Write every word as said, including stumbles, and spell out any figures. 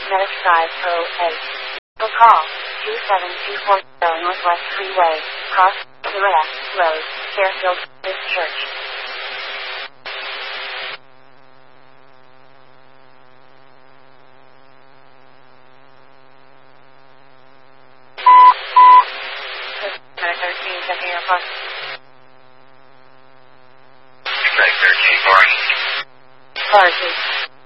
Medic five oh eight. For call two seven two four zero Northwest Freeway, cross Loretta Road, Fairfield, this church. Medic thirteen, checking your phone. Medic thirteen, Barnes. Barnes.